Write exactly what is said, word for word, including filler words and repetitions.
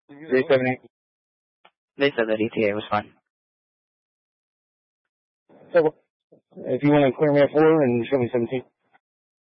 three seven eight. They said that E T A was fine. So, if you want to clear me at four and show me seventeen.